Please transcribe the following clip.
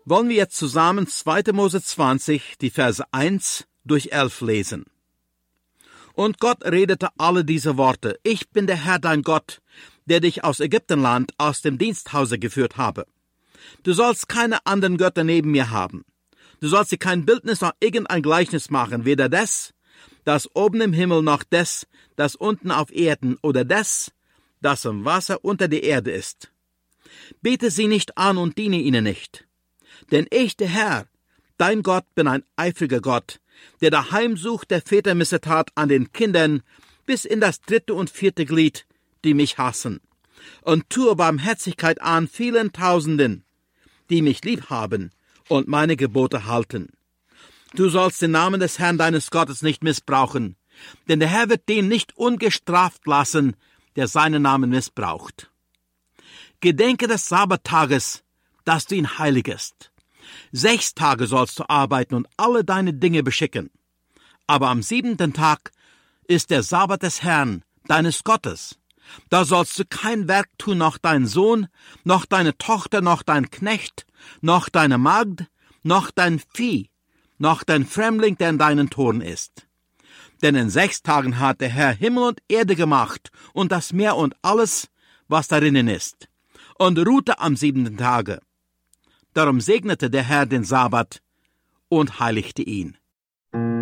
wollen wir jetzt zusammen 2. Mose 20, die Verse 1-11 lesen. Und Gott redete alle diese Worte: Ich bin der Herr dein Gott, der dich aus Ägyptenland, aus dem Diensthause geführt habe. Du sollst keine anderen Götter neben mir haben. Du sollst dir kein Bildnis noch irgendein Gleichnis machen, weder das oben im Himmel, noch das unten auf Erden, oder das im Wasser unter der Erde ist. Bete sie nicht an und diene ihnen nicht. Denn ich, der Herr, dein Gott, bin ein eifriger Gott, der der Heimsucht der Väter Missetat an den Kindern bis in das 3. und 4. Glied, die mich hassen, und tue Barmherzigkeit an vielen Tausenden, die mich lieb haben und meine Gebote halten. Du sollst den Namen des Herrn deines Gottes nicht missbrauchen, denn der Herr wird den nicht ungestraft lassen, der seinen Namen missbraucht. Gedenke des Sabbattages, dass du ihn heiligest. 6 Tage sollst du arbeiten und alle deine Dinge beschicken. Aber am 7. Tag ist der Sabbat des Herrn, deines Gottes. Da sollst du kein Werk tun, noch dein Sohn, noch deine Tochter, noch dein Knecht, noch deine Magd, noch dein Vieh, noch dein Fremdling, der in deinen Toren ist. Denn in 6 Tagen hat der Herr Himmel und Erde gemacht und das Meer und alles, was darinnen ist, und ruhte am 7. Tage. Darum segnete der Herr den Sabbat und heiligte ihn.